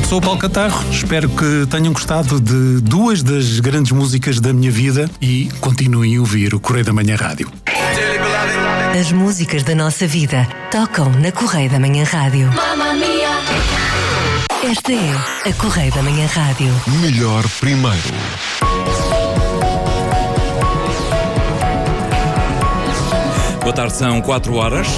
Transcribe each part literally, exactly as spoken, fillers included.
Sou o Paulo Catarro, espero que tenham gostado de duas das grandes músicas da minha vida e continuem a ouvir o Correio da Manhã Rádio. As músicas da nossa vida tocam na Correio da Manhã Rádio. Esta é a Correio da Manhã Rádio. Melhor primeiro. Boa tarde, são quatro horas.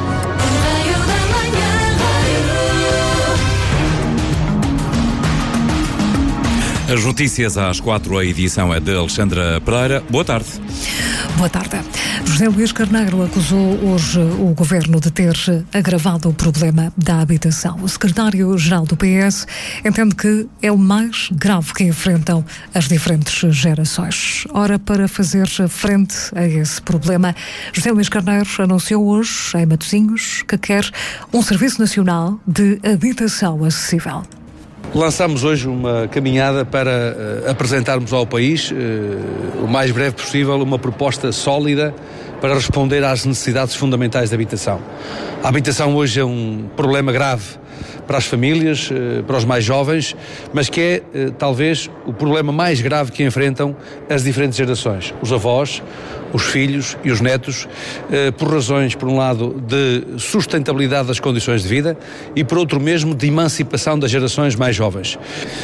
As notícias às quatro, a edição é de Alexandra Pereira. Boa tarde. Boa tarde. José Luís Carneiro acusou hoje o governo de ter agravado o problema da habitação. O secretário-geral do P S entende que é o mais grave que enfrentam as diferentes gerações. Ora, para fazer frente a esse problema, José Luís Carneiro anunciou hoje, em Matosinhos, que quer um Serviço Nacional de Habitação Acessível. Lançámos hoje uma caminhada para uh, apresentarmos ao país, uh, o mais breve possível, uma proposta sólida para responder às necessidades fundamentais da habitação. A habitação hoje é um problema grave para as famílias, uh, para os mais jovens, mas que é uh, talvez o problema mais grave que enfrentam as diferentes gerações. Os avós, os filhos e os netos, eh, por razões, por um lado, de sustentabilidade das condições de vida e, por outro mesmo, de emancipação das gerações mais jovens.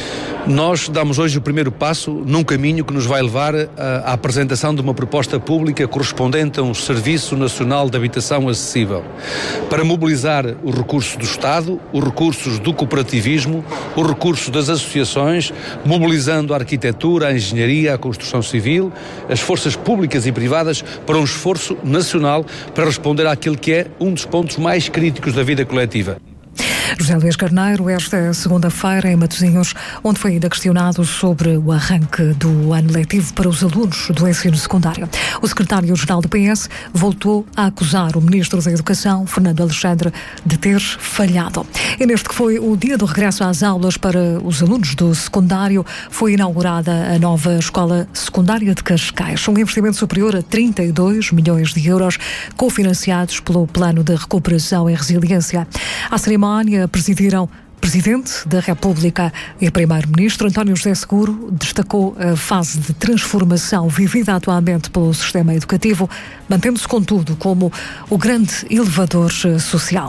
Nós damos hoje o primeiro passo num caminho que nos vai levar à apresentação de uma proposta pública correspondente a um Serviço Nacional de Habitação Acessível, para mobilizar os recursos do Estado, os recursos do cooperativismo, os recursos das associações, mobilizando a arquitetura, a engenharia, a construção civil, as forças públicas e privadas para um esforço nacional para responder àquilo que é um dos pontos mais críticos da vida coletiva. José Luís Carneiro, esta segunda-feira em Matosinhos, onde foi ainda questionado sobre o arranque do ano letivo para os alunos do ensino secundário. O secretário-geral do P S voltou a acusar o ministro da Educação, Fernando Alexandre, de ter falhado. E neste que foi o dia do regresso às aulas para os alunos do secundário, foi inaugurada a nova Escola Secundária de Cascais, um investimento superior a trinta e dois milhões de euros, cofinanciados pelo Plano de Recuperação e Resiliência. A cerimónia presidiram Presidente da República e Primeiro-Ministro. António José Seguro destacou a fase de transformação vivida atualmente pelo sistema educativo, mantendo-se, contudo, como o grande elevador social.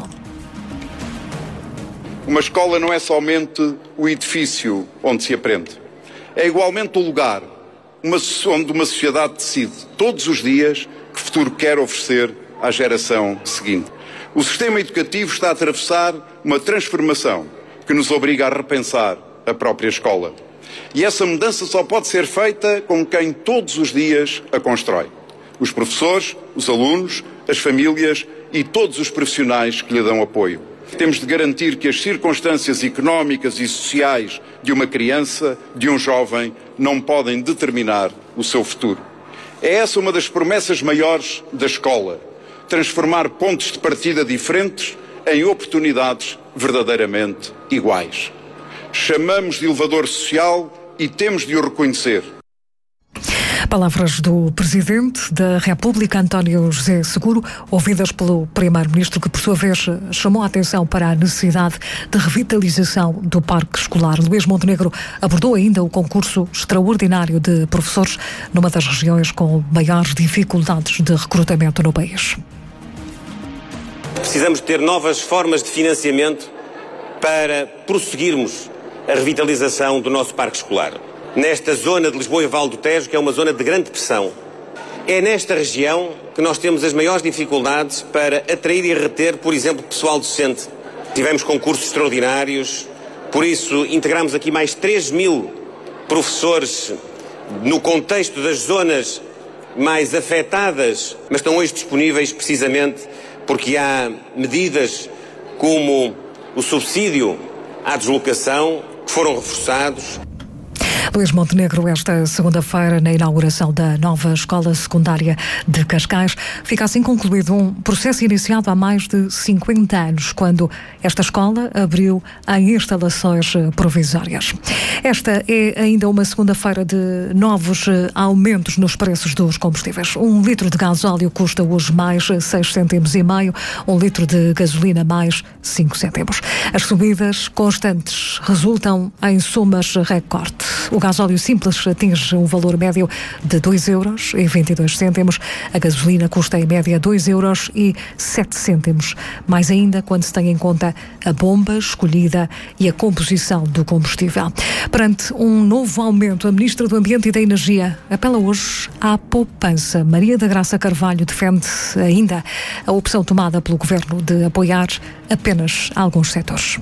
Uma escola não é somente o edifício onde se aprende. É igualmente o lugar onde uma sociedade decide todos os dias que futuro quer oferecer à geração seguinte. O sistema educativo está a atravessar uma transformação que nos obriga a repensar a própria escola. E essa mudança só pode ser feita com quem todos os dias a constrói. Os professores, os alunos, as famílias e todos os profissionais que lhe dão apoio. Temos de garantir que as circunstâncias económicas e sociais de uma criança, de um jovem, não podem determinar o seu futuro. É essa uma das promessas maiores da escola. Transformar pontos de partida diferentes em oportunidades verdadeiramente iguais. Chamamos de elevador social e temos de o reconhecer. Palavras do Presidente da República, António José Seguro, ouvidas pelo Primeiro-Ministro, que por sua vez chamou a atenção para a necessidade de revitalização do parque escolar. Luís Montenegro abordou ainda o concurso extraordinário de professores numa das regiões com maiores dificuldades de recrutamento no país. Precisamos ter novas formas de financiamento para prosseguirmos a revitalização do nosso parque escolar. Nesta zona de Lisboa e Vale do Tejo, que é uma zona de grande pressão, é nesta região que nós temos as maiores dificuldades para atrair e reter, por exemplo, pessoal docente. Tivemos concursos extraordinários, por isso integramos aqui mais três mil professores no contexto das zonas mais afetadas, mas estão hoje disponíveis precisamente porque há medidas como o subsídio à deslocação que foram reforçados. Luís Montenegro, esta segunda-feira, na inauguração da nova escola secundária de Cascais, fica assim concluído um processo iniciado há mais de cinquenta anos, quando esta escola abriu em instalações provisórias. Esta é ainda uma segunda-feira de novos aumentos nos preços dos combustíveis. Um litro de gasóleo custa hoje mais seis cêntimos e meio, um litro de gasolina mais cinco cêntimos. As subidas constantes resultam em somas recorde. O gasóleo simples atinge um valor médio de dois euros e vinte e dois cêntimos. A gasolina custa em média dois euros e sete cêntimos. Mais ainda quando se tem em conta a bomba escolhida e a composição do combustível. Perante um novo aumento, a Ministra do Ambiente e da Energia apela hoje à poupança. Maria da Graça Carvalho defende ainda a opção tomada pelo Governo de apoiar apenas alguns setores.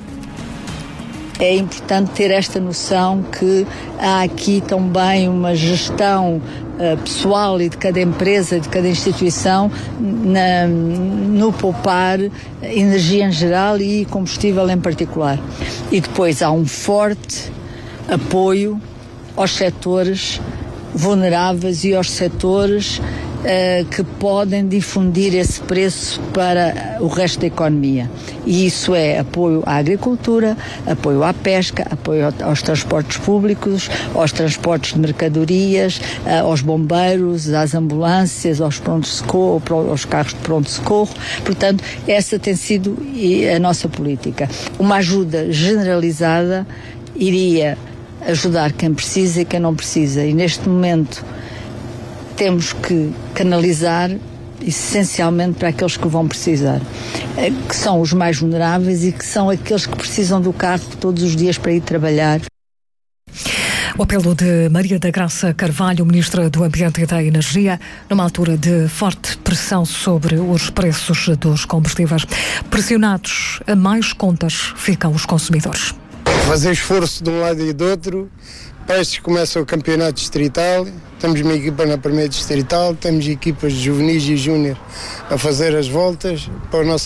É importante ter esta noção que há aqui também uma gestão uh, pessoal e de cada empresa, de cada instituição, na, no poupar energia em geral e combustível em particular. E depois há um forte apoio aos setores vulneráveis e aos setores Uh, que podem difundir esse preço para o resto da economia. E isso é apoio à agricultura, apoio à pesca, apoio aos transportes públicos, aos transportes de mercadorias, uh, aos bombeiros, às ambulâncias, aos pronto-socorro, aos carros de pronto-socorro. Portanto, essa tem sido a nossa política. Uma ajuda generalizada iria ajudar quem precisa e quem não precisa. E neste momento temos que canalizar essencialmente para aqueles que vão precisar, que são os mais vulneráveis e que são aqueles que precisam do carro todos os dias para ir trabalhar. O apelo de Maria da Graça Carvalho, Ministra do Ambiente e da Energia, numa altura de forte pressão sobre os preços dos combustíveis. Pressionados a mais contas ficam os consumidores. Fazer esforço de um lado e do outro. Estes começa o campeonato distrital, temos uma equipa na primeira distrital, temos equipas de juvenis e júnior a fazer as voltas para a nossa